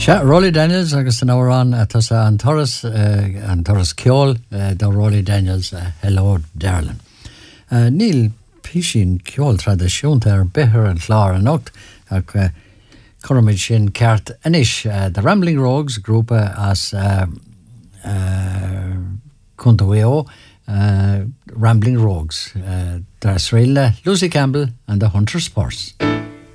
Rolly Daniels agus an árán tas an Toras Ceol do Rolly Daniels Hello Darlin. Níl písin ceol tradiisiúnta ar bithir an chlár an ocht ach chormid sin ceart inis the Rambling Rogues grúpa as Cuntahueo Rambling Rogues Dras Lucy Campbell and the Hunter Sports.